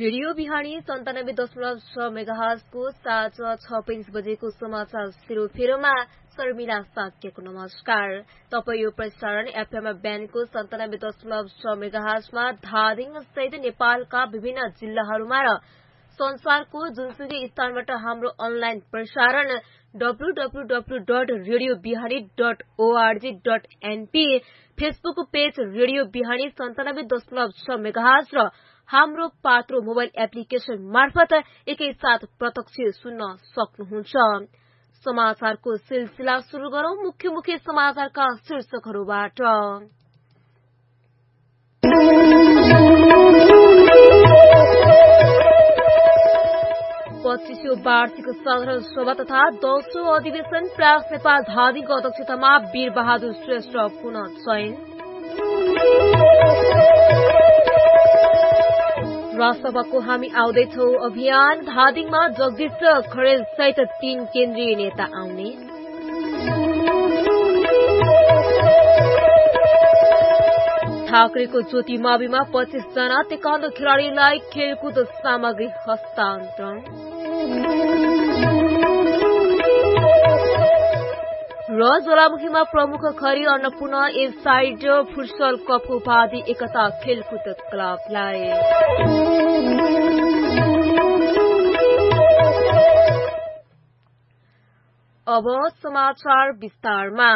Radio बिहानी 97.6 मेगाहर्जको साँझ 6:05 बजेको समाचार सेरोफेरोमा शर्मिला साक्यको नमस्कार। तपाईँ यो प्रसारण एफएम ब्यान्डको 97.6 मेगाहर्जमा धादिङ सहित नेपालका विभिन्न जिल्लाहरूमा र संसारको जुनसुकै स्थानबाट हाम्रो अनलाइन प्रसारण www.radiobihanي.org.np फेसबुक पेज रेडियो बिहानी 97.6 मेगाहर्ज र हाम्रो पात्रो मोबाइल एप्लिकेशन मार्फत एकैसाथ प्रत्यक्ष सुन्न सक्नुहुन्छ। समाचारको सिलसिला सुरु गरौं मुख्य समाचारका शीर्षकहरूबाट। 25औं वार्षिक साधारण सभा तथा 10औं अधिवेशन प्रयास नेपाल धादिङको अध्यक्षतामा वीर बहादुर श्रेष्ठ पुनः चयन। राष्ट्रसभाको हामी आउँदैछौ अभियान धादिङमा जगदीश खरेल सहित 3 केन्द्रीय नेता आउने। ठाकरेको ज्योति माविमा 25 जना तेक्वान्डो खेलाड़ीलाई खेलकुद सामग्री हस्तान्तरण। र ज्वालामुखीमा प्रमुख खरी अन्नपूर्ण एसाइड फुटसल कपको उपाधि एकता खेलकुद क्लबलाई। अब समाचार विस्तारमा।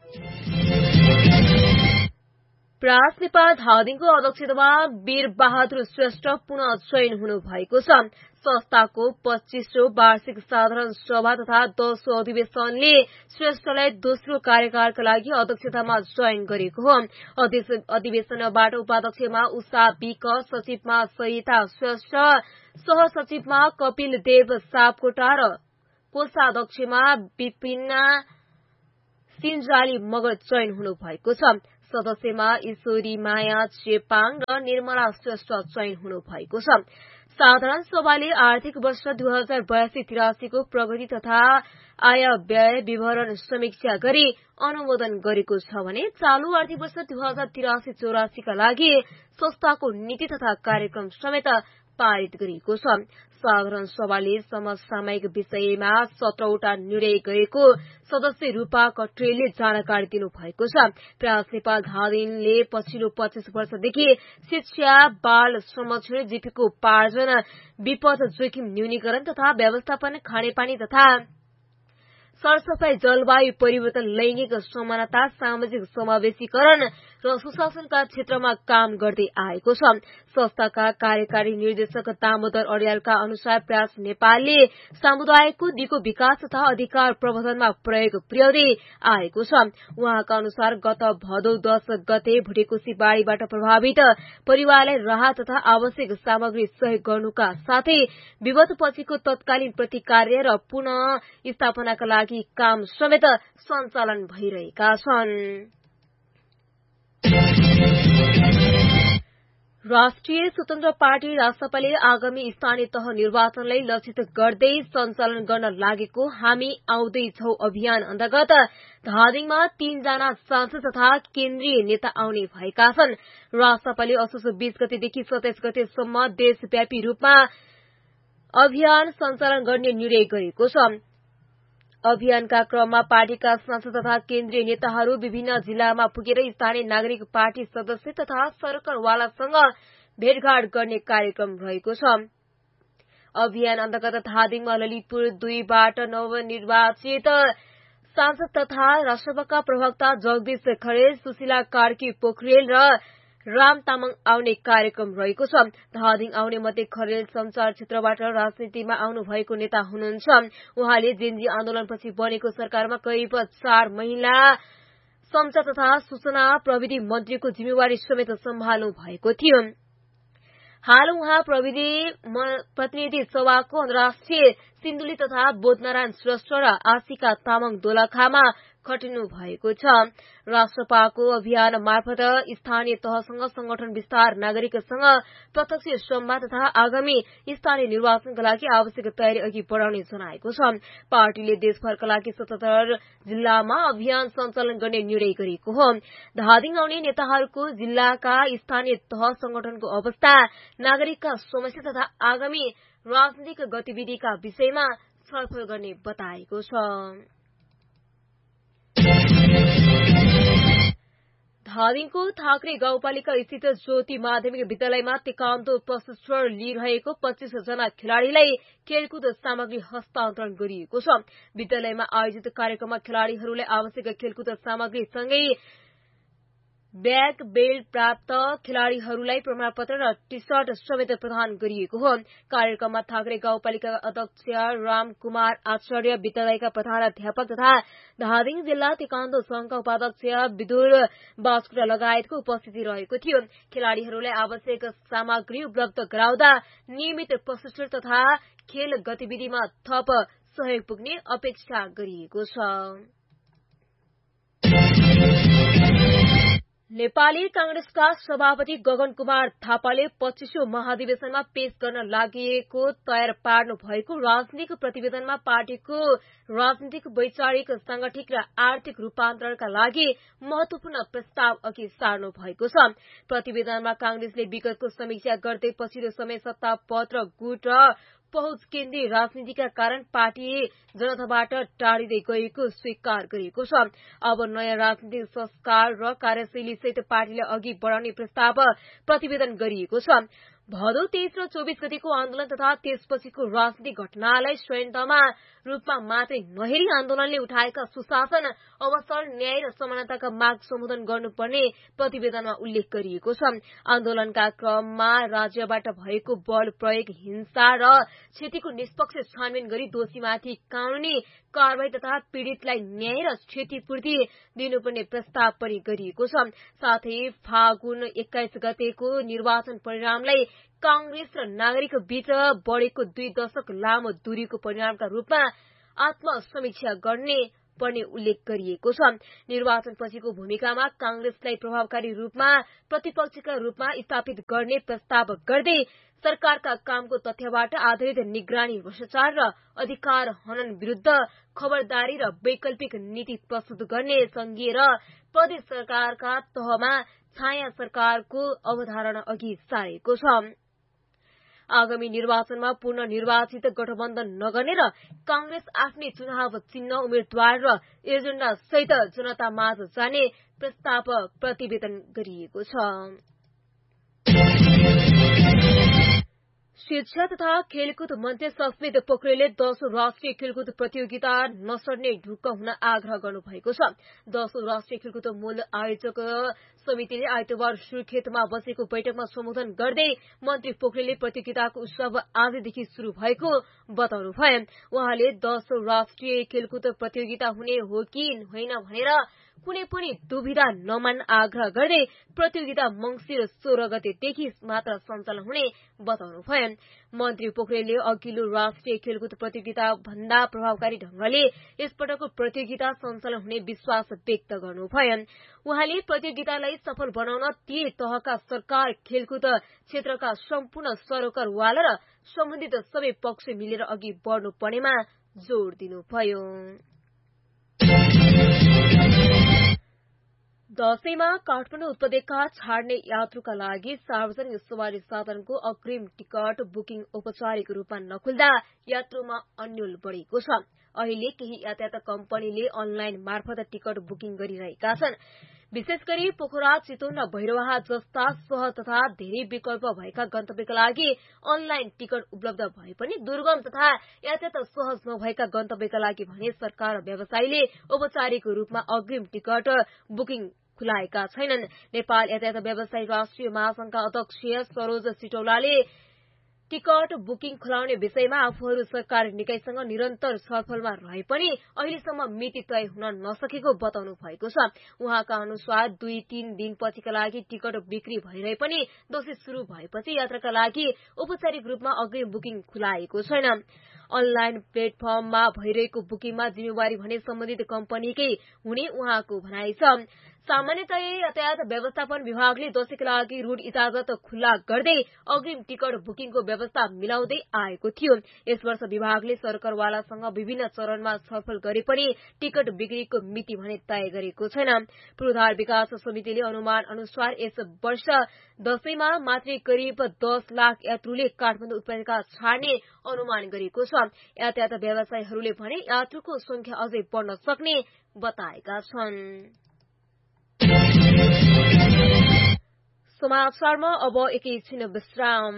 प्रयास नेपाल धादिङको अध्यक्षतामा वीर बहादुर श्रेष्ठ पुनः चयन हुनु भएको छ। संस्थाको 25औं वार्षिक साधारण सभा तथा 10औं अधिवेशनले श्रेष्ठलाई दोस्रो कार्यकालका लागि अध्यक्षतामा चयन गरेको हो। अधिवेशनबाट उपाध्यक्षमा उषा विक, सचिवमा सहिता श्रेष्ठ, सहसचिवमा कपिल देव सापकोटा र कोषाध्यक्षमा विपिना सिन्जाली मगर चयन हुनु भएको छ। सदस्यमा ईश्वरी माया चेपाङ र निर्मला श्रेष्ठ चयन हुनु भएको छ। साधारण सभाले आर्थिक वर्ष 2082-83 को प्रगति तथा आय व्यय विवरण समीक्षा गरी अनुमोदन गरेको छ भने चालू आर्थिक वर्ष 2083-84 का लागि संस्थाको नीति तथा कार्यक्रम समेत पारित गरिएको छ। साधारण सभाले समसामयिक विषयमा 17वटा निर्णय गरेको सदस्य रूपा कट्रेलले जानकारी दिनुभएको छ। प्रयास नेपाल धादिङले पछिल्लो 25 वर्षदेखि शिक्षा, बाल संरक्षण, जीविकोपार्जन, विपद जोखिम न्यूनीकरण तथा व्यवस्थापन, खानेपानी तथा सरसफाई, जलवायु परिवर्तन, लैंगिक समानता, सामाजिक समावेशीकरण र सुशासनका क्षेत्रमा काम गर्दै आएको छ। संस्थाका कार्यकारी निर्देशक दामोदर अर्यालका अनुसार प्रयास नेपालले समुदायको दिगो विकास तथा अधिकार प्रबन्धनमा प्रयोग पुर्याउँदै आएको छ। उहाँका अनुसार गत भदौ 10 गते भुटेकोशी बाढ़ीबाट प्रभावित परिवारलाई राहत तथा आवश्यक सामग्री सहयोग गर्नुका साथै विपदपछिको तत्कालीन प्रतिकार्य र पुनः स्थापनाका लागि काम समेत सञ्चालन भइरहेका छन्। राष्ट्रिय स्वतन्त्र पार्टी रासपाले आगामी स्थानीय तह निर्वाचनलाई लक्षित गर्दै सञ्चालन गर्न लागेको हामी आउँदैछौ अभियान अन्तर्गत धादिङमा 3 जना सांसद तथा केन्द्रीय नेता आउने भएका छन्। रासपाले असोज 20 गतेदेखि 27 गतेसम्म देशव्यापी रूपमा अभियान सञ्चालन गर्ने निर्णय गरेको छ। अभियानका क्रममा पार्टीका सांसद तथा केन्द्रीय नेताहरू विभिन्न जिल्लामा पुगेर स्थानीय नागरिक पार्टी सदस्य तथा सरकारवालासँग भेटघाट गर्ने कार्यक्रम रहेको छ। अभियान अन्तर्गत धादिङमा ललितपुर 2 बाट नवनिर्वाचित सांसद तथा राष्ट्रसभाका प्रवक्ता जगदीश खरेल, सुशीला कार्की पोखरेल र राम तामाङ आउने कार्यक्रम रहेको छ। धादिङ आउने मध्ये खरेल संचार क्षेत्रबाट राजनीतिमा आउनु भएको नेता हुनुहुन्छ। उहाँले जेनजी आन्दोलनपछि बनेको सरकारमा करिब 4 महिना संचार तथा सूचना प्रविधि मन्त्रीको जिम्मेवारी समेत सम्हाल्नु भएको थियो। हाल उहाँ प्रविधि प्रतिनिधि सभाको अन्तर्राष्ट्रिय सिन्धुली तथा बोधनारायण श्रेष्ठ र आशिका तामाङ दोलखामा खटिनु भएको छ। राष्ट्रपाको अभियान मार्फत स्थानीय तहसँग संगठन विस्तार, नागरिकसँग प्रत्यक्ष संवाद तथा आगामी स्थानीय निर्वाचनका लागि आवश्यक तयारी अघि बढाउने जनाएको छ। पार्टीले देशभरका लागि 77 जिल्लामा अभियान सञ्चालन गर्ने निर्णय गरेको हो। धादिङ आउने नेताहरूको जिल्लाका स्थानीय तह संगठनको अवस्था, नागरिकका समस्या तथा आगामी राजनीतिक गतिविधिका विषयमा छलफल गर्ने बताएको छ। धादिङको थाक्रे गाउँपालिका स्थित ज्योति माध्यमिक विद्यालयमा तेक्वान्दो प्रशिक्षण लिइरहेको 25 जना खेलाड़ीलाई खेलकुद सामग्री हस्तान्तरण गरिएको छ। विद्यालयमा आयोजित कार्यक्रममा खेलाड़ीहरूलाई आवश्यक खेलकुद सामग्री सँगै ब्याग, बेल्ट प्राप्त खेलाड़ीहरूलाई प्रमाणपत्र र टी शर्ट समेत प्रदान गरिएको हो। कार्यक्रममा थाक्रे गाउँपालिका अध्यक्ष रामकुमार आचार्य, विद्यालयका प्रधानाध्यापक तथा धादिङ जिल्ला तेक्वान्दो संघका उपाध्यक्ष विदुर बास्कुटा लगायतको उपस्थिति रहेको थियो। खेलाड़ीहरूलाई आवश्यक सामग्री उपलब्ध गराउँदा नियमित प्रशिक्षण तथा खेल गतिविधिमा थप सहयोग पुग्ने अपेक्षा गरिएको छ। नेपाली कांग्रेसका सभापति गगन कुमार थापाले 25औं महाधिवेशनमा पेश गर्न लागेको तयार पार्नु भएको राजनीतिक प्रतिवेदनमा पार्टीको राजनीतिक, वैचारिक, सांगठिक र आर्थिक रूपान्तरणका लागि महत्वपूर्ण प्रस्ताव अघि सार्नु भएको छ। प्रतिवेदनमा कांग्रेसले विगतको समीक्षा गर्दै पछिल्लो समय सत्ता पद र गुट र पहुँच केन्द्रीय राजनीतिका कारण पार्टी जनताबाट टाढिँदै गएको स्वीकार गरेको छ। अब नयाँ राजनीतिक संस्कार र कार्यशैली सहित पार्टीले अघि बढाउने प्रस्ताव प्रतिवेदन गरिएको छ। भदौ 23 र 24 गतिको आन्दोलन तथा त्यसपछिको राजनीतिक घटनालाई स्वयंतमा रूपमा मात्रै नहेरी आन्दोलनले उठाएका सुशासन, अवसर, न्याय र समानताका माग सम्बोधन गर्नुपर्ने प्रतिवेदनमा उल्लेख गरिएको छ। आन्दोलनका क्रममा राज्यबाट भएको बल प्रयोग, हिंसा र क्षतिको निष्पक्ष छानबिन गरी दोषीमाथि कानूनी कारवाही तथा पीड़ितलाई न्याय र क्षतिपूर्ति दिनुपर्ने प्रस्ताव पनि गरिएको छ। साथै फागुन 21 गतेको निर्वाचन परिणामलाई कांग्रेस र नागरिक बीच बढ़ेको 2 दशक लामो दूरीको परिणामका रूपमा आत्मसमीक्षा गर्ने पर्ने उल्लेख गरिएको छ। निर्वाचनपछिको भूमिकामा कांग्रेसलाई प्रभावकारी रूपमा प्रतिपक्षका रूपमा स्थापित गर्ने प्रस्ताव गर्दै सरकारका कामको तथ्यबाट आधारित निगरानी, भ्रष्टाचार र अधिकार हनन विरूद्ध खबरदारी र वैकल्पिक नीति प्रस्तुत गर्ने संघीय र प्रदेश सरकारका तहमा छाया सरकारको अवधारणा अघि सारेको छ। आगामी निर्वाचनमा पूर्ण निर्वाचित गठबन्धन नगर्ने र कांग्रेस आफ्नै चुनाव चिन्ह, उम्मेद्वार र एजेण्डा सहित जनतामाझ जाने प्रस्ताव प्रतिवेदन गरिएको छ। शिक्षा तथा खेलकुद मन्त्री सस्मित पोखरेलले 10औं राष्ट्रिय खेलकुद प्रतियोगिता नसर्ने ढुक्क हुन आग्रह गर्नुभएको छ। 10औं राष्ट्रिय खेलकुद मूल आयोजक समितिले आइतबार सुर्खेतमा बसेको बैठकमा सम्बोधन गर्दै मन्त्री पोखरेलले प्रतियोगिताको उत्सव आजदेखि शुरू भएको बताउनुभयो। उहाँले 10औं राष्ट्रिय खेलकुद प्रतियोगिता हुने हो कि होइन भनेर कुनै पनि दुविधा नमान आग्रह गर्दै प्रतियोगिता मंसिर 16 गतेदेखि मात्र सञ्चालन हुने बताउनुभयो। मन्त्री पोखरेलले अघिल्लो राष्ट्रिय खेलकुद प्रतियोगिता भन्दा प्रभावकारी ढंगले यसपटकको प्रतियोगिता सञ्चालन हुने विश्वास व्यक्त गर्नुभयो। उहाँले प्रतियोगितालाई सफल बनाउन ती तहका सरकार, खेलकुद क्षेत्रका सम्पूर्ण सरोकारवाला र सम्बन्धित सबै पक्ष मिलेर अघि बढ्नुपर्नेमा जोड़ दिनुभयो। दशैंमा काठमाडौँ उपत्यका छाड्ने यात्रुका लागि सार्वजनिक सवारी साधनको अग्रिम टिकट बुकिङ औपचारिक रूपमा नखुल्दा यात्रुमा अन्यल बढ़ेको छ। अहिले केही यातायात कम्पनीले अनलाइन मार्फत टिकट बुकिङ गरिरहेका छन्। विशेष गरी पोखरा, चितवन र भैरवाहा जस्ता सहज तथा धेरै विकल्प भएका गन्तव्यका लागि अनलाइन टिकट उपलब्ध भए पनि दुर्गम तथा यातायात सहज नभएका गन्तव्यका लागि भने सरकार र व्यवसायीले औपचारिक रूपमा अग्रिम टिकट बुकिङ खुलाएका छैनन्। नेपाल यातायात व्यवसायी राष्ट्रिय महासंघका अध्यक्ष सरोज सिटौलाले टिकट बुकिङ खुलाउने विषयमा आफूहरू सरकारी निकायसँग निरन्तर छलफलमा रहे पनि अहिलेसम्म मिति तय हुन नसकेको बताउनु भएको छ। उहाँका अनुसार 2-3 दिनपछिका लागि टिकट बिक्री भइरहे पनि दोषी शुरू भएपछि यात्राका लागि औपचारिक रूपमा अग्रिम बुकिङ खुलाएको छैन। अनलाइन प्लेटफर्ममा भइरहेको बुकिङमा जिम्मेवारी भने सम्बन्धित कम्पनीकै हुने उहाँको भनाइ छ। सामान्यतया यातायात व्यवस्थापन विभागले दशैंका लागि रूट इजाजत खुल्ला गर्दै अग्रिम टिकट बुकिङको व्यवस्था मिलाउँदै आएको थियो। यस वर्ष विभागले सरकारवालासँग विभिन्न चरणमा छलफल गरे पनि टिकट बिक्रीको मिति भने तय गरेको छैन। पूर्वाधार विकास समितिले अनुमान अनुसार यस वर्ष दशैंमा मात्रै करिब 10 लाख यात्रुले काठमाडौँ उपत्यका छाड्ने अनुमान गरेको छ। यातायात व्यवसायीहरूले भने यात्रुको संख्या अझै बढ्न सक्ने बताएका छन्। समाचारमा अब एकैछिन विश्राम।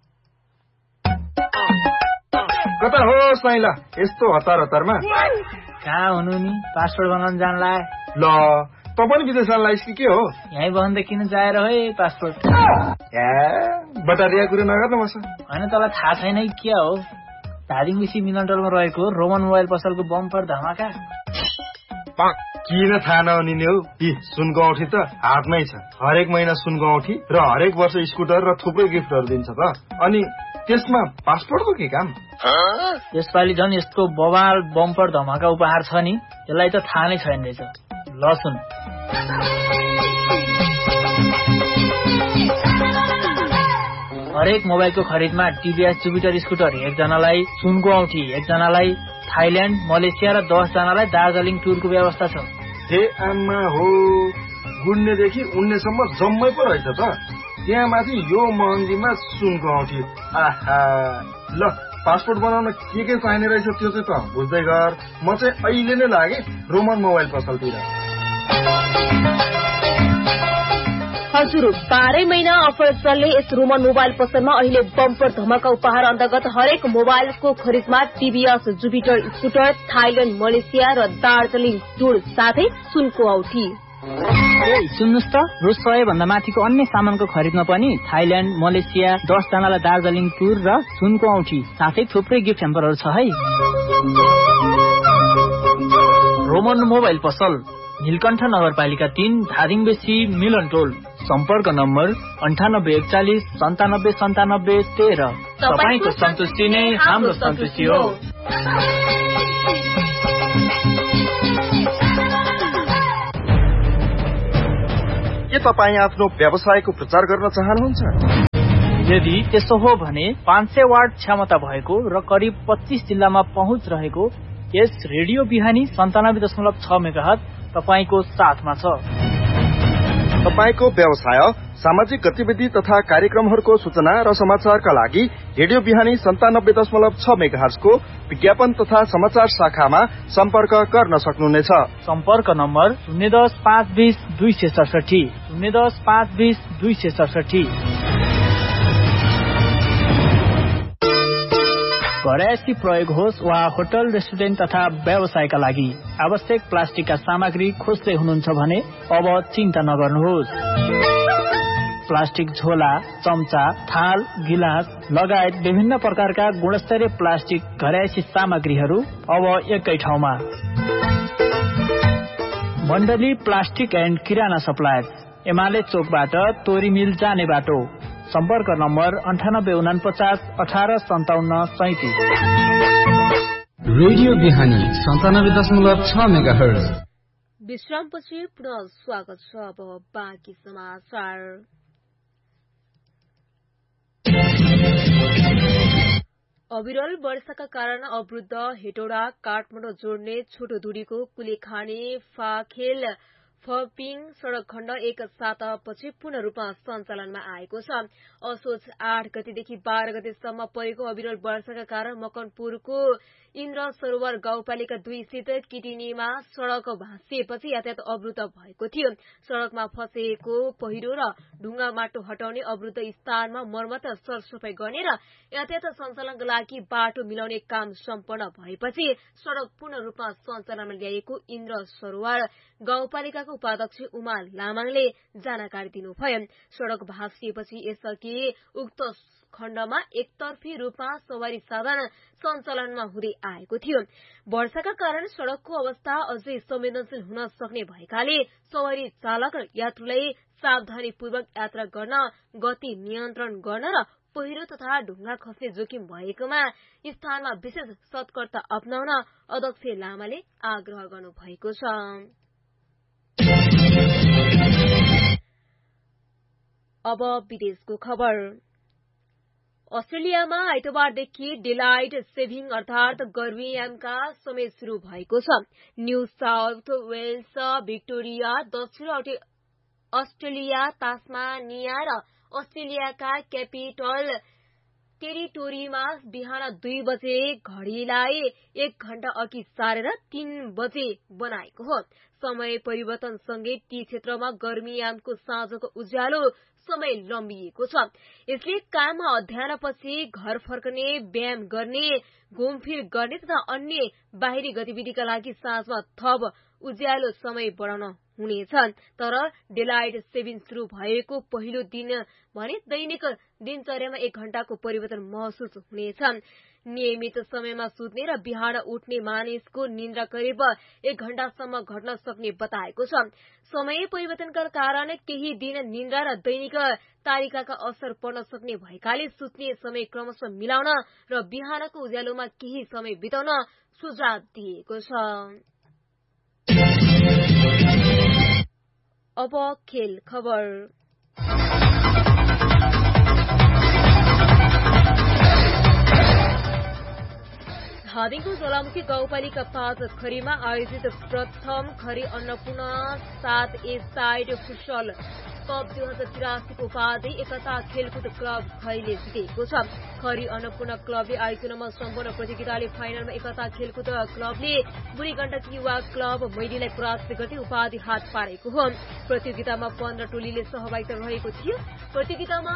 कता हो साइला यस्तो हतारमा? कहाँ हुनु नि? पासपोर्ट बनाउन जान लाए। ल त पनि विदेश जान लाइस् कि के हो? यही बन्द किन जाएर है पासपोर्ट? बटारिया कुरो नगर्नु मस। होइन तँलाई थाहा छैन के हो? धादिङ बेसी मिलनटलमा रहेको रोमन मोबाइल पसलको बम्पर धमाका। किन थाहा नहुने नि हौ? सुनको औठी त हातमै छ। हरेक महिना सुनको औठी र हरेक वर्ष स्कुटर र थुप्रै गिफ्टहरू दिन्छ त। अनि त्यसमा पासपोर्टको के काम? यसपालि झन् यस्तो बवाल बम्पर धमाका उपहार छ नि, यसलाई त थाहा नै छैन रहेछ। ल सुन, हरेक मोबाइलको खरिदमा टिभीएस जुपिटर स्कुटर एकजनालाई, सुनको औठी एकजनालाई, थाइल्याण्ड, मलेसिया र 10 जनालाई दार्जिलिङ टुरको व्यवस्था छ। हे आमा हो, गुड्नेदेखि उड्नेसम्म जम्मै पो रहेछ त। त्यहाँ माथि यो महँगीमा सुनको औठी। आहा, ल पासपोर्ट बनाउन के चाहिने रहेछ त्यो चाहिँ त बुझ्दै गर। म चाहिँ अहिले नै लागे रोमन मोबाइल पसलतिर। हजुर, 12 महिना अफर चल्ने यस रोमन मोबाइल पसलमा अहिले बम्पर धमाका उपहार अन्तर्गत हरेक मोबाइलको खरिदमा TVS Jupiter scooter, Thailand, Malaysia र दार्जिलिङ टुर साथै सुनको औठी। सुन्नुस् त, रु 100 भन्दा माथिको अन्य सामानको खरिदमा पनि थाइल्याण्ड, मलेसिया, 10 जनालाई दार्जिलिङ टुर र सुनको औठी साथै थुप्रै गिफ्ट ह्याम्परहरू छ है। रोमन मोबाइल पसल, नीलकण्ठ नगरपालिका 3, धादिङ बेसी मिलनटोल। सम्पर्क नम्बर 9841 9797 13। तपाईको सन्तुष्टि नै हाम्रो सन्तुष्टि हो। के तपाईँ आफ्नो व्यवसायको प्रचार गर्न चाहनुहुन्छ? यदि त्यसो हो भने 500 वाट क्षमता भएको र करिब 25 जिल्लामा पहुँच रहेको यस रेडियो बिहानी 97.6 मेगाहर्ज तपाईको साथमा छ। तपाईको व्यवसाय, सामाजिक गतिविधि तथा कार्यक्रमहरूको सूचना र समाचारका लागि रेडियो बिहानी 97.6 मेगाहर्जको विज्ञापन तथा समाचार शाखामा सम्पर्क गर्न सक्नुहुनेछ। सम्पर्क नम्बर 010-520 267 010-520 267। घरयासी प्रयोग होस् वा होटल, रेस्टुरेन्ट तथा व्यवसायका लागि आवश्यक प्लास्टिकका सामग्री खोज्दै हुनुहुन्छ भने अब चिन्ता नगर्नुहोस्। प्लास्टिक झोला, चम्चा, थाल, गिलास लगायत विभिन्न प्रकारका गुणस्तरीय प्लास्टिक घरयासी सामग्रीहरू अब एकै ठाउँमा। मण्डली प्लास्टिक एन्ड किराना सप्लायर्स, एमाले चोकबाट तोरी मिल जाने बाटो। सम्पर्क नम्बर 9849 18 57 37। रेडियो बिहानी 97.6 मेगाहर्ज। विश्रामपछि पुनः स्वागत छ। अब बाँकी समाचार। अविरल वर्षाका कारण अवरुद्ध हेटौडा काठमाडौँ जोड्ने छोटो दूरीको कुलेखानी फाखेल फपिङ सड़क खण्ड एक सातापछि पूर्ण रूपमा सञ्चालनमा आएको छ। असोज 8 गतेदेखि 12 गतेसम्म परेको अविरल वर्षाका कारण मकनपुरको इन्द्र सरोवर गाउँपालिका 2 स्थित किटिनीमा सड़क भाँसिएपछि यातायात अवरुद्ध भएको थियो। सड़कमा फँसेको पहिरो र ढुङ्गा माटो हटाउने, अवरुद्ध स्थानमा मर्मत सरसफाई गर्ने र यातायात सञ्चालनका लागि बाटो मिलाउने काम सम्पन्न भएपछि सड़क पूर्ण रूपमा सञ्चालनमा ल्याइएको इन्द्र सरोवर गाउँपालिकाको उपाध्यक्ष उमा लामाङले जानकारी दिनुभयो। सड़क भाँसिएपछि यसअघि उक्त खण्डमा एकतर्फी रूपमा सवारी साधन सञ्चालनमा हुँदै आएको थियो। वर्षाका कारण सड़कको अवस्था अझै संवेदनशील हुन सक्ने भएकाले सवारी चालक र यात्रुलाई सावधानीपूर्वक यात्रा गर्न, गति नियन्त्रण गर्न र पहिरो तथा ढुङ्गा खस्ने जोखिम भएकोमा स्थानमा विशेष सतर्कता अपनाउन अध्यक्ष लामाले आग्रह गर्नुभएको छ। अब विदेशको खबर। अस्ट्रेलियामा आइतबारदेखि डेलाइट सेभिङ अर्थात गर्मीयामका समय शुरू भएको छ। न्यू साउथ वेल्स, भिक्टोरिया, दक्षिण अस्ट्रेलिया, तास्मानिया र अस्ट्रेलियाका क्यापिटल टेरिटोरीमा बिहान 2 बजे घड़ीलाई 1 घण्टा अघि सारेर 3 बजे बनाएको हो। समय परिवर्तनसँगै ती क्षेत्रमा गर्मीयामको साँझको उज्यालो समय लम्बिएको छ। यसले काममा अध्ययनपछि घर फर्कने, व्यायाम गर्ने, घुमफिर गर्ने तथा अन्य बाहिरी गतिविधिका लागि साँझमा थप उज्यालो समय बढाउन हुनेछ। तर डेलाइट सेभिङ शुरू भएको पहिलो दिन भने दैनिक दिनचर्यामा 1 घण्टाको परिवर्तन महसुस हुनेछ। नियमित समयमा सुत्ने र बिहान उठ्ने मानिसको निन्द्रा करिब 1 घण्टासम्म घट्न सक्ने बताएको छ। समय परिवर्तनका कारण केही दिन निन्द्रा र दैनिक तालिकाका असर पर्न सक्ने भएकाले सुत्ने समय क्रमशः मिलाउन र बिहानको उज्यालोमा केही समय बिताउन सुझाव दिएको छ। अब खेल खबर। धादिङको ज्वालामुखी गाउँपालिका 5 खरीमा आयोजित प्रथम खरी Annapurna 7A side futsal cup 2083 को उपाधि एकता खेलकुद क्लब खरीले जितेको छ। खरी अन्नपूर्ण क्लबले आयोजनामा सम्पन्न प्रतियोगिताले फाइनलमा एकता खेलकुद क्लबले बुढी गण्डकी युवा क्लब मैलीलाई परास्त गर्दै उपाधि हात पारेको हो। प्रतियोगितामा 15 टोलीले सहभागिता रहेको थियो। प्रतियोगितामा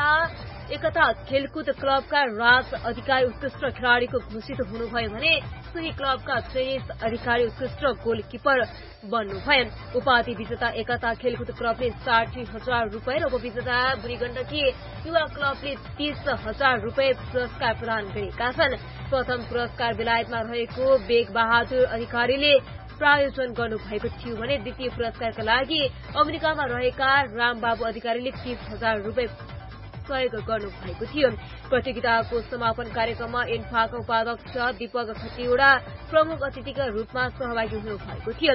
एकता खेलकुद क्लबका राज अधिकारी उत्कृष्ट खेलाड़ीको घोषित हुनुभयो भने सोही क्लबका चयनित अधिकारी उत्कृष्ट गोलकिपर बन्नुभयो। उपाधि विजेता एकता खेलकुद क्लबले 60,000 रुपियाँ र उपविजेता बुढी गण्डकी युवा क्लबले 30,000 रुपियाँ पुरस्कार प्रदान गरेका छन्। प्रथम पुरस्कार बेलायतमा रहेको बेग बहादुर अधिकारीले प्रायोजन गर्नुभएको थियो भने द्वितीय पुरस्कारका लागि अमेरिकामा रहेका रामबाबु अधिकारीले 30,000 रुपियाँ सहयोग गर्नुभएको थियो। प्रतियोगिताको समापन कार्यक्रममा एन्फाका उपाध्यक्ष दीपक खतिवड़ा प्रमुख अतिथिका रूपमा सहभागी हुनुभएको थियो।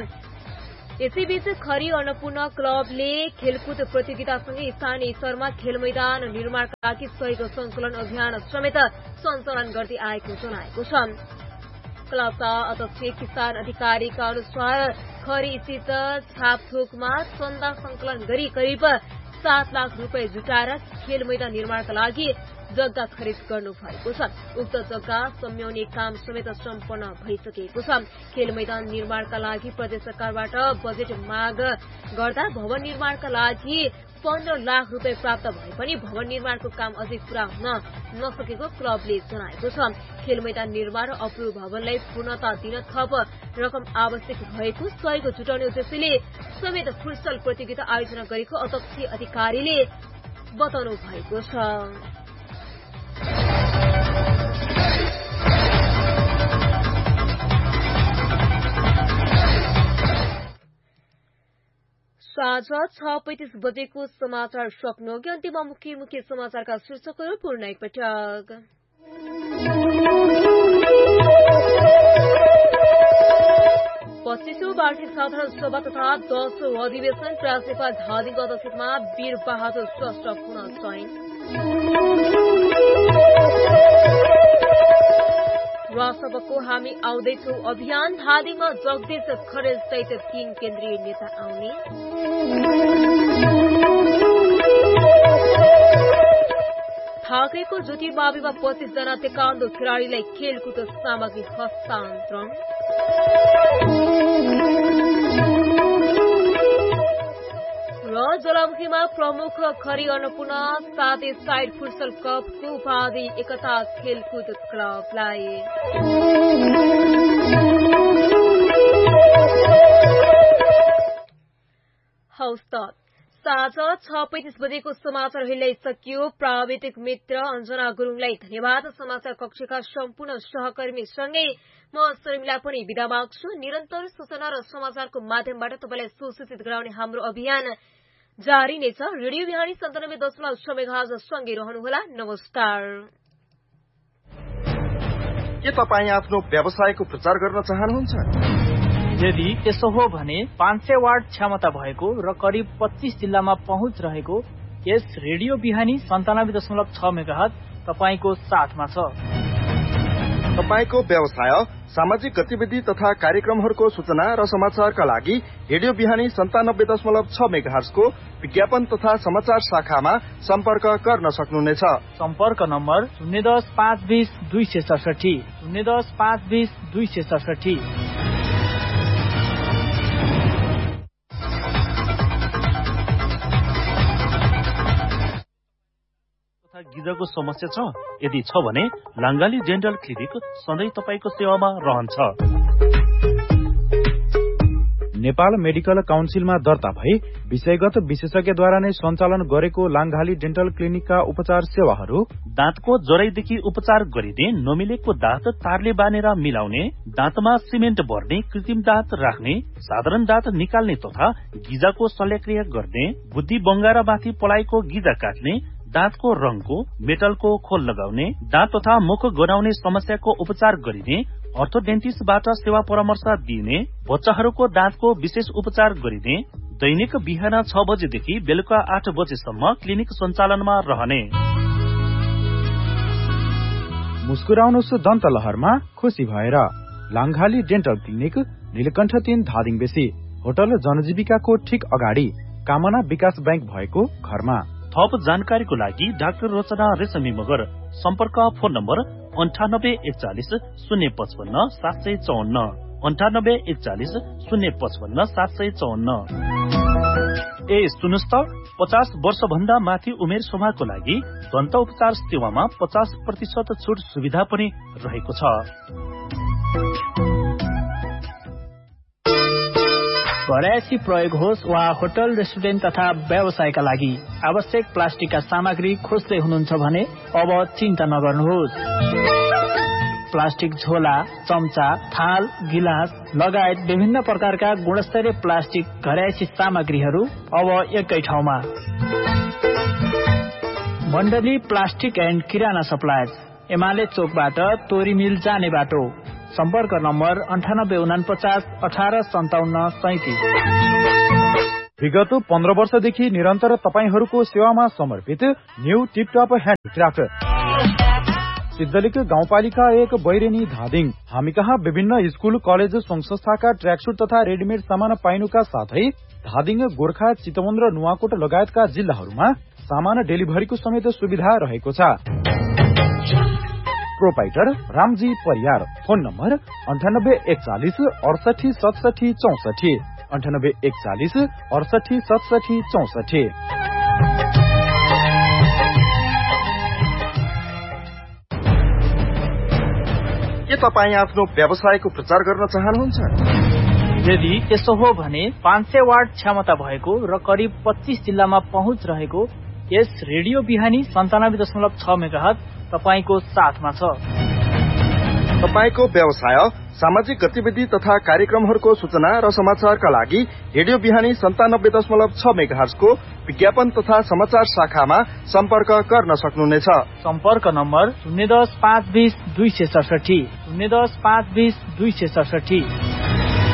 यसैबीच खरी अन्नपूर्ण क्लबले खेलकुद प्रतियोगितासँगै स्थानीय स्तरमा खेल मैदान निर्माणका लागि सहयोग संकलन अभियान समेत सञ्चालन गर्दै आएको जनाएको छ। क्लबका अध्यक्ष किसान अधिकारीका अनुसार खरी स्थित छापथोकमा चन्दा संकलन गरी करिब 7 लाख रुपियाँ जुटाएर खेल मैदान निर्माणका लागि जग्गा खरिद गर्नु भएको छ। उक्त जग्गा सम्याउने काम समेत सम्पन्न भइसकेको छ। खेल मैदान निर्माणका लागि प्रदेश सरकारबाट बजेट माग गर्दा भवन निर्माणका लागि 15 लाख रुपियाँ प्राप्त भए पनि भवन निर्माणको काम अझै पूरा हुन नसकेको क्लबले जनाएको छ। खेल मैदान निर्माण र अपूर्ण भवनलाई पूर्णता दिन थप रकम आवश्यक भएको सहयोग जुटाउने उद्देश्यले समेत फुटसल प्रतियोगिता आयोजना गरेको अध्यक्ष अधिकारीले बताउनु भएको छ। साँझ 6:35 बजेको समाचार सक्नुहोगी। अन्त्यमा मुख्य समाचारका शीर्षकहरू पुनः एकपटक। पच्चीसौं वार्षिक साधारण सभा तथा 10औं अधिवेशन प्रान्सनेपाल धादिङको अध्यक्षतामा वीर बहादुर श्रेष्ठ पुनः चयन। राष्ट्रपतिको हामी आउँदैछौ अभियान धादिङमा जगदीश खरेल सहित 3 केन्द्रीय नेता आउने। थाकेको ज्योतिबाबीमा 25 जना तेक्वान्दो खेलाड़ीलाई खेलकुद सामग्री हस्तान्तरण। र ज्वालामुखीमा प्रमुख खरी अन्नपूर्ण 7A साइड फुटसल कपको उपाधि एकता खेलकुद क्लबलाई। हौस् त साँझ 6:35 बजेको समाचार हिल्दै सकियो। प्राविधिक मित्र अञ्जना गुरुङलाई धन्यवाद। समाचार कक्षका सम्पूर्ण सहकर्मीसँगै म शर्मिला पनि बिदा माग्छु। निरन्तर सूचना र समाचारको माध्यमबाट तपाईलाई सुसूचित गराउने हाम्रो अभियान जारी नै छ। रेडियो बिहानी 97.6 मेगाहर्ज सँगै रहनुहोला। नमस्कार। के तपाईँ आफ्नो व्यवसायको प्रचार गर्न चाहनुहुन्छ? यदि यसो हो भने 500 वाट क्षमता भएको र करिब 25 जिल्लामा पहुँच रहेको यस रेडियो बिहानी 97.6 मेगाहर्ज तपाईको साथमा छ। तपाईको व्यवसाय, सामाजिक गतिविधि तथा कार्यक्रमहरूको सूचना र समाचारका लागि रेडियो बिहानी 97.6 मेगाहर्जको विज्ञापन तथा समाचार शाखामा सम्पर्क गर्न सक्नुहुनेछ। सम्पर्क नम्बर 010-520-267 010-520-267। गिजाको समस्या छ? यदि छ भने लाङ्गाली डेन्टल क्लिनिक सधैँ तपाईको सेवामा रहन्छ। नेपाल मेडिकल काउन्सिलमा दर्ता भई विषयगत विशेषज्ञद्वारा नै सञ्चालन गरेको लाङ्गाली डेन्टल क्लिनिकका उपचार सेवाहरू दाँतको जराईदेखि उपचार गरिने, नमिलेको दाँत तारले बानेर मिलाउने, दाँतमा सिमेन्ट भर्ने, कृत्रिम दाँत राख्ने, साधारण दाँत निकाल्ने तथा गिजाको शल्यक्रिया गर्ने, बुद्धि बङ्गारामाथि पलाएको गिजा काट्ने, दाँतको रङको, मेटलको खोल लगाउने, दाँत तथा मुख गनाउने समस्याको उपचार गरिने, अर्थोडेन्टिस्टबाट सेवा परामर्श दिइने, बच्चाहरूको दाँतको विशेष उपचार गरिने, दैनिक बिहान 6 बजेदेखि बेलुका 8 बजेसम्म क्लिनिक सञ्चालनमा रहने। मुस्कुराउनुहोस् दन्त लहरमा खुसी भएर। लाङ्गाली डेन्टल क्लिनिक, नीलकण्ठ 3 धादिङ बेसी, होटल जनजीविकाको ठीक अगाडि, कामना विकास बैंक भएको घरमा। थप जानकारीको लागि डाक्टर रचना रेशमी मगर। सम्पर्क फोन नम्बर 9841 055 754 9841 055 754। ए सुन्नुस् त, 50 वर्ष भन्दा माथि उमेर समूहको लागि दन्त उपचार सेवामा 50% छुट सुविधा पनि रहेको छ। घरयासी प्रयोग होस् वा होटल, रेस्टुरेन्ट तथा व्यवसायका लागि आवश्यक प्लास्टिकका सामग्री खोज्दै हुनुहुन्छ भने अब चिन्ता नगर्नुहोस्। प्लास्टिक झोला, चम्चा, थाल, गिलास लगायत विभिन्न प्रकारका गुणस्तरीय प्लास्टिक घरयासी सामग्रीहरू अब एकै ठाउँमा। मण्डली प्लास्टिक एन्ड किराना सप्लायर्स, एमाले चोकबाट तोरी मिल जाने बाटो। सम्पर्क नम्बर 9849 18 57 37। विगत 15 वर्षदेखि निरन्तर तपाईहरूको सेवामा समर्पित न्यू टिपटप ह्यान्डक्राफ्ट, सिद्धलिक गाउँपालिका 1 बैरेनी धादिङ। हामी कहाँ विभिन्न स्कूल, कलेज, संघ संस्थाका ट्र्याकसुट तथा रेडिमेड सामान पाइनुका साथै धादिङ, गोर्खा, चितवन र नुवाकोट लगायतका जिल्लाहरूमा सामान डेलिभरीको समेत सुविधा रहेको छ। Proprietor Ramji Pariyar. Phone number 9841 68 67 64 9841 68 67 64। के तपाईँ आफ्नो व्यवसायको प्रचार गर्न चाहनुहुन्छ? यदि यसो हो भने 500 वाट क्षमता भएको र करिब 25 जिल्लामा पहुँच रहेको यस रेडियो बिहानी 97.6 मेगाहर्ज तपाईको साथमा छ। तपाईको व्यवसाय, सामाजिक गतिविधि तथा कार्यक्रमहरूको सूचना र समाचारका लागि रेडियो बिहानी 97.6 मेगाहर्जको विज्ञापन तथा समाचार शाखामा सम्पर्क गर्न सक्नुहुनेछ। सम्पर्क नम्बर 010-520-267 010-520-267।